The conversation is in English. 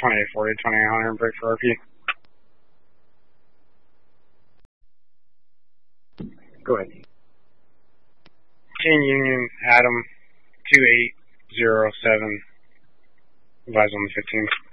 2840, 2800, break for RP. Go ahead. Chain Union, Adam, 2807, advise on the 15th.